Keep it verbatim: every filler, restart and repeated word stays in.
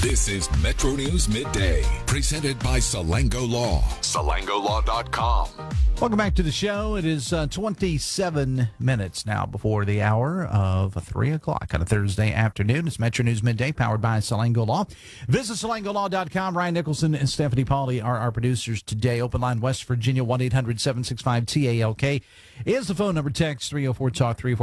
This is Metro News Midday, presented by Salango Law. Salango Law dot com. Welcome back to the show. It is uh, twenty-seven minutes now before the hour of three o'clock on a Thursday afternoon. It's Metro News Midday, powered by Salango Law. Visit Salango Law dot com. Ryan Nicholson and Stephanie Pauly are our producers today. Open line West Virginia, one eight hundred seven six five T A L K is the phone number. Text three oh four talk three